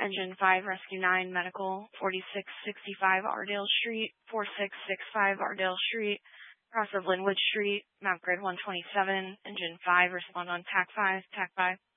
Engine 5, Rescue 9, Medical, 4665 Ardale Street, 4665 Ardale Street, cross of Linwood Street, Mount Grid 127, Engine 5, respond on TAC 5, TAC 5.